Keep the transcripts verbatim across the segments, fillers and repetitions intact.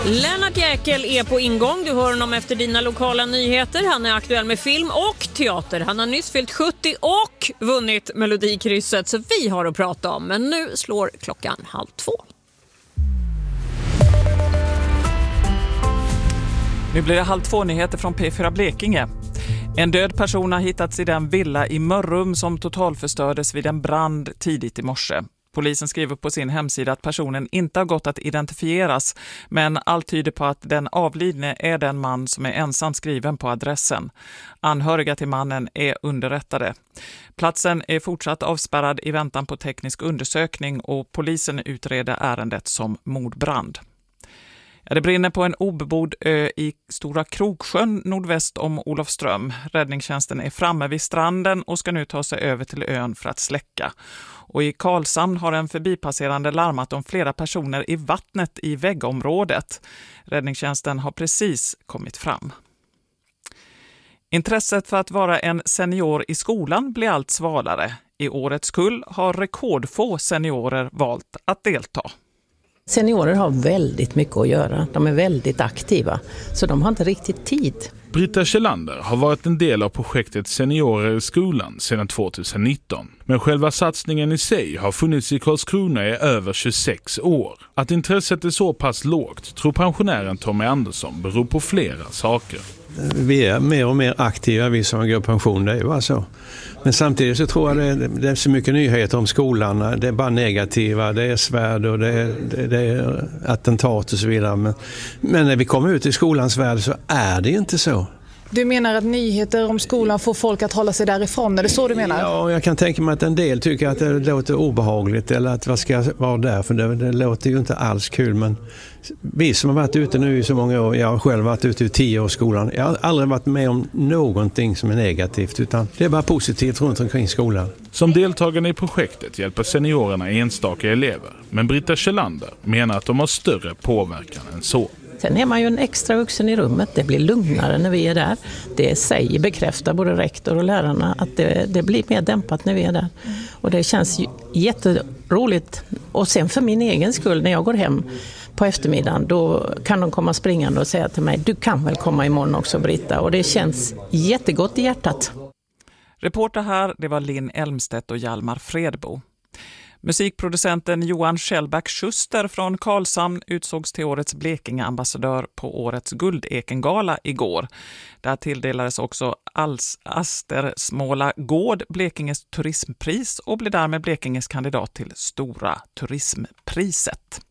Lennart Jäkel är på ingång. Du hör honom efter dina lokala nyheter. Han är aktuell med film och teater. Han har nyss fyllt sjuttio och vunnit Melodikrysset. Så vi har att prata om. Men nu slår klockan halv två. Nu blir det halv två nyheter från P fyra Blekinge. En död person har hittats i den villa i Mörrum som totalförstördes vid en brand tidigt i morse. Polisen skriver på sin hemsida att personen inte har gått att identifieras, men allt tyder på att den avlidne är den man som är ensam skriven på adressen. Anhöriga till mannen är underrättade. Platsen är fortsatt avspärrad i väntan på teknisk undersökning och polisen utreder ärendet som mordbrand. Ja, det brinner på en obebodd ö i Stora Kroksjön nordväst om Olofström. Räddningstjänsten är framme vid stranden och ska nu ta sig över till ön för att släcka. Och i Karlshamn har en förbipasserande larmat om flera personer i vattnet i väggområdet. Räddningstjänsten har precis kommit fram. Intresset för att vara en senior i skolan blir allt svalare. I årets kull har rekordfå seniorer valt att delta. Seniorer har väldigt mycket att göra. De är väldigt aktiva, så de har inte riktigt tid. Britta Kjellander har varit en del av projektet Seniorer i skolan sedan tjugonitton. Men själva satsningen i sig har funnits i Karlskrona i över tjugosex år. Att intresset är så pass lågt tror pensionären Tommy Andersson beror på flera saker. Vi är mer och mer aktiva, vi som går pension, det är ju bara så. Men samtidigt så tror jag det, det är så mycket nyheter om skolan. Det är bara negativa, det är svärd och det är, det, det är attentat och så vidare. Men, men när vi kommer ut i skolans värld så är det inte så. Du menar att nyheter om skolan får folk att hålla sig därifrån? Är det så du menar? Ja, jag kan tänka mig att en del tycker att det låter obehagligt eller att vad ska jag vara där, för det, det låter ju inte alls kul. Men vi som har varit ute nu i så många år, jag har själv varit ute i tio år i skolan, jag har aldrig varit med om någonting som är negativt, utan det är bara positivt runt omkring skolan. Som deltagarna i projektet hjälper seniorerna enstaka elever, men Britta Kjellander menar att de har större påverkan än så. Sen är man ju en extra vuxen i rummet. Det blir lugnare när vi är där. Det säger, bekräftar både rektor och lärarna att det, det blir mer dämpat när vi är där. Och det känns ju jätteroligt. Och sen för min egen skull, när jag går hem på eftermiddagen, då kan de komma springande och säga till mig: du kan väl komma imorgon också, Britta. Och det känns jättegott i hjärtat. Reporter här, det var Linn Elmstedt och Hjalmar Fredbo. Musikproducenten Johan Kjellback-Schuster från Karlshamn utsågs till årets Blekinge-ambassadör på årets Guldekengala igår. Där tilldelades också Als Aster Småla Gård Blekinges turismpris och blev därmed Blekinges kandidat till Stora turismpriset.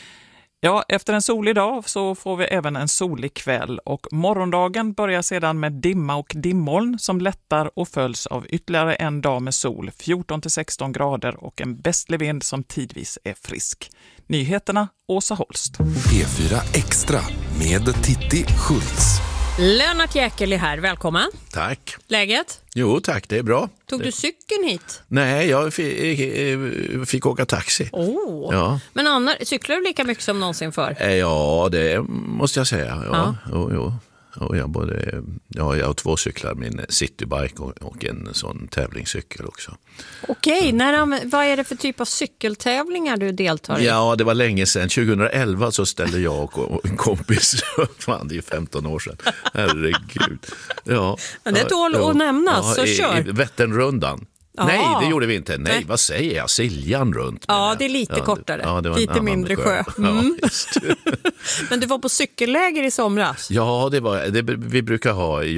Ja, efter en solig dag så får vi även en solig kväll och morgondagen börjar sedan med dimma och dimmoln som lättar och följs av ytterligare en dag med sol, fjorton till sexton grader och en bästlig vind som tidvis är frisk. Nyheterna, Åsa Holst. P fyra Extra med Titti Schultz. Lennart Jäkel är här, välkommen. Tack. Läget? Jo tack, det är bra. Tog det... du cykeln hit? Nej, jag fick, fick åka taxi. Oh. Ja. Men Anna, cyklar du lika mycket som någonsin för? Ja, det måste jag säga. Ja, ja. Jo, jo. Och jag, både, ja, jag har två cyklar, min citybike och, och en sån tävlingscykel också. Okej, när, vad är det för typ av cykeltävlingar du deltar i? Ja, det var länge sedan. tjugoelva så ställde jag och en kompis, fan det är femton år sedan. Herregud. Ja. Men det tål ja, att nämnas, ja, så i, kör. I Vätternrundan. Aha. Nej, det gjorde vi inte. Nej, Nej, vad säger jag? Siljan runt. Ja, det är lite ja, kortare. Ja, det var lite mindre sjö. sjö. Mm. Ja, just. Men du var på cykelläger i somras? Ja, det var det vi brukar ha.